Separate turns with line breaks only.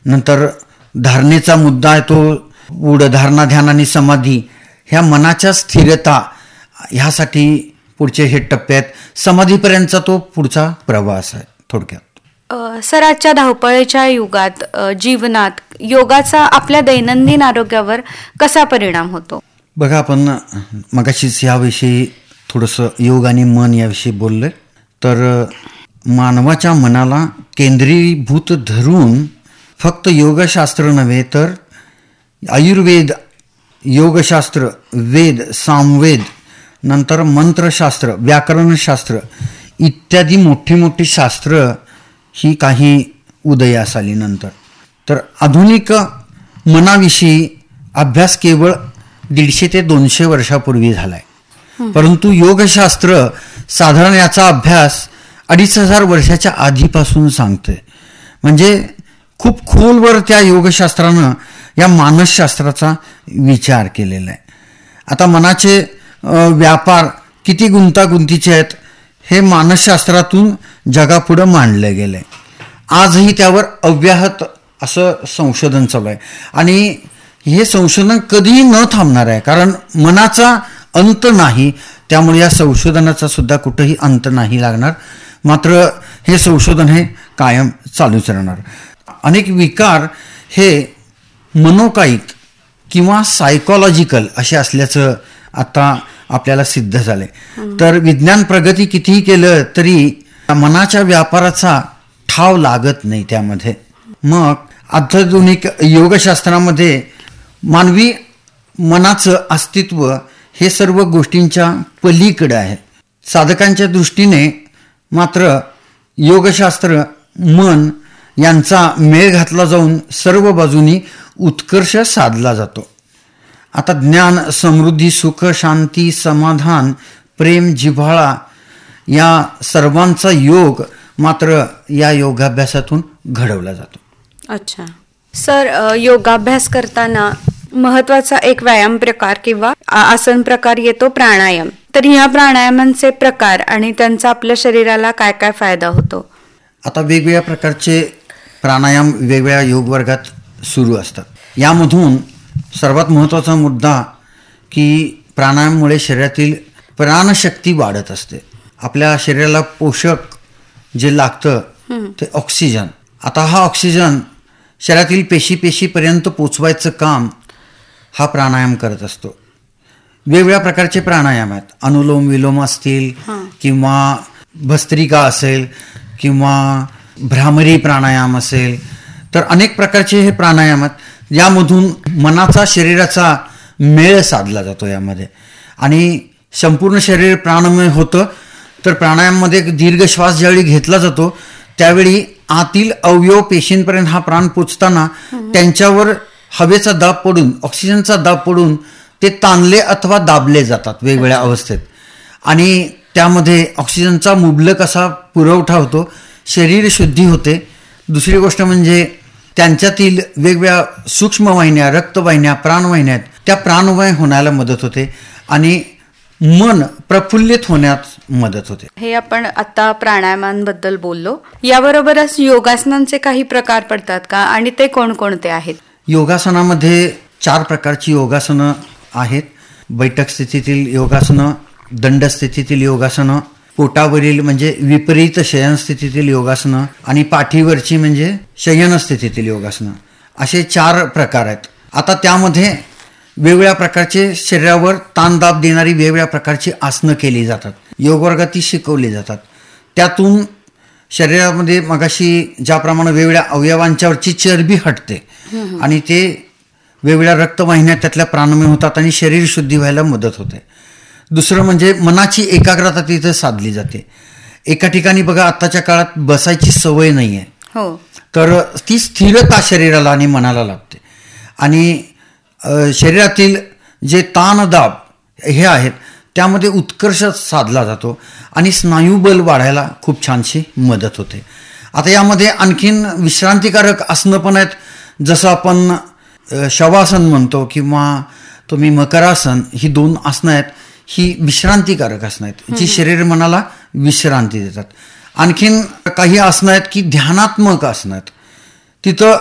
नंतर धारणेचा मुद्दा आहे तो पुढं धारणा, ध्यान आणि समाधी ह्या मनाच्या स्थिरता ह्यासाठी पुढचे हे टप्पे आहेत. समाधीपर्यंतचा तो पुढचा प्रवास आहे थोडक्यात.
सर, आजच्या धावपळीच्या युगात जीवनात योगाचा आपल्या दैनंदिन आरोग्यावर कसा परिणाम होतो?
बघा, आपण मगाशीच याविषयी थोडंसं योग आणि मन याविषयी बोललोय. तर मानवाच्या मनाला केंद्रीभूत धरून फक्त योगशास्त्र नव्हे तर आयुर्वेद, योगशास्त्र, वेद, सामवेद, नंतर मंत्रशास्त्र, व्याकरणशास्त्र इत्यादी मोठी मोठी शास्त्र ही काही उदयास आली नंतर. तर आधुनिक मनाविषयी अभ्यास केवळ 150 ते 200 वर्षापूर्वी झालाय. परंतु योगशास्त्र साधारण याचा अभ्यास 2500 वर्षाच्या आधीपासून सांगतोय. म्हणजे खूप खोलवर त्या योगशास्त्रानं या मानसशास्त्राचा विचार केलेला आहे. आता मनाचे व्यापार किती गुंतागुंतीचे आहेत हे मानसशास्त्रातून जगापुढं मांडलं गेलं आहे. आजही त्यावर अव्याहत असं संशोधन चालू आहे आणि हे संशोधन कधीही न थांबणार आहे, कारण मनाचा अंत नाही. त्यामुळे या संशोधनाचा सुद्धा कुठेही अंत नाही लागणार. मात्र हे संशोधन हे कायम चालूच राहणार. अनेक विकार हे मनोकायिक किंवा सायकोलॉजिकल असे असल्याचं आता आपल्याला सिद्ध झालंय. तर विज्ञान प्रगती कितीही केलं तरी मनाच्या व्यापाराचा ठाव लागत नाही त्यामध्ये. मग आधुनिक योगशास्त्रामध्ये मानवी मनाचं अस्तित्व हे सर्व गोष्टींच्या पलीकडे आहे. साधकांच्या दृष्टीने मात्र योगशास्त्र, मन यांचा मेळ घातला जाऊन सर्व बाजूनी उत्कर्ष साधला जातो. आता ज्ञान, समृद्धी, सुख, शांती, समाधान, प्रेम, जिव्हाळा या सर्वांचा योग मात्र या योगाभ्यासातून घडवला जातो.
अच्छा सर, योगाभ्यास करताना महत्वाचा एक व्यायाम प्रकार किंवा आसन प्रकार येतो प्राणायाम. तर या प्राणायामांचे प्रकार आणि त्यांचा आपल्या शरीराला काय काय फायदा होतो?
आता वेगवेगळ्या प्रकारचे प्राणायाम वेगवेगळ्या योग वर्गात सुरू असतात. यामधून सर्वात महत्त्वाचा मुद्दा की प्राणायाममुळे शरीरातील प्राणशक्ती वाढत असते. आपल्या शरीराला पोषक जे लागतं ते ऑक्सिजन. आता हा ऑक्सिजन शरीरातील पेशीपर्यंत पोचवायचं काम हा प्राणायाम करत असतो. वेगवेगळ्या प्रकारचे प्राणायाम आहेत. अनुलोम विलोम असतील किंवा भस्त्रिका असेल किंवा भ्रामरी प्राणायाम असेल, तर अनेक प्रकारचे हे प्राणायाम आहेत. यामधून मनाचा शरीराचा मेळ साधला जातो यामध्ये आणि संपूर्ण शरीर प्राणमय होतं. तर प्राणायाममध्ये दीर्घ श्वास ज्यावेळी घेतला जातो त्यावेळी आतील अवयव पेशींपर्यंत हा प्राण पोचताना त्यांच्यावर हवेचा दाब पडून, ऑक्सिजनचा दाब पडून ते ताणले अथवा दाबले जातात वेगवेगळ्या अवस्थेत आणि त्यामध्ये ऑक्सिजनचा मुबलक असा पुरवठा होतो, शरीर शुद्धी होते. दुसरी गोष्ट म्हणजे त्यांच्यातील वेगवेगळ्या सूक्ष्मवाहिन्या, रक्तवाहिन्या, प्राणवाहिन्या आहेत त्या प्राणवाय होण्याला मदत होते आणि मन प्रफुल्लित होण्यास मदत होते.
हे आपण आता प्राणायामांबद्दल बोललो. याबरोबरच योगासनांचे काही प्रकार पडतात का आणि ते कोणकोणते आहेत?
योगासनामध्ये 4 प्रकारची योगासनं आहेत. बैठक स्थितीतील योगासनं, दंड स्थितीतील योगासनं, पोटावरील म्हणजे विपरीत शयन स्थितीतील योगासनं आणि पाठीवरची म्हणजे शयन स्थितीतील योगासनं, असे 4 प्रकार आहेत. आता त्यामध्ये वेगवेगळ्या प्रकारचे शरीरावर ताणदाब देणारी वेगवेगळ्या प्रकारची आसनं केली जातात, योगवर्गात शिकवली जातात. त्यातून शरीरामध्ये मगाशी ज्याप्रमाणे वेगवेगळ्या अवयवांच्यावरची चरबी हटते आणि ते वेगवेगळ्या रक्तवाहिन्या त्यातल्या प्राणमय होतात आणि शरीर शुद्धी व्हायला मदत होते. दुसरं म्हणजे मनाची एकाग्रता तिथं साधली जाते. एका ठिकाणी बघा आत्ताच्या काळात बसायची सवय नाही आहे, तर ती स्थिरता शरीराला आणि मनाला लागते आणि शरीरातील जे ताणदाब हे आहेत त्यामध्ये उत्कर्ष साधला जातो आणि स्नायुबल वाढायला खूप छानशी मदत होते. आता यामध्ये आणखीन विश्रांतिकारक आसनं पण आहेत, जसं आपण शवासन म्हणतो किंवा तुम्ही मकरासन, ही 2 आसनं आहेत. ही विश्रांतिकारक आसनं आहेत जी शरीर मनाला विश्रांती देतात. आणखीन काही आसनं आहेत की ध्यानात्मक आसनं आहेत. तिथं